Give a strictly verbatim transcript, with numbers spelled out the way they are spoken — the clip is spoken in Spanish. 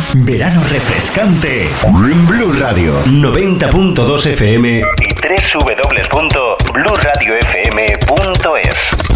Verano refrescante en Blue Radio noventa punto dos F M y doble u doble u doble u punto blue radio f m punto es.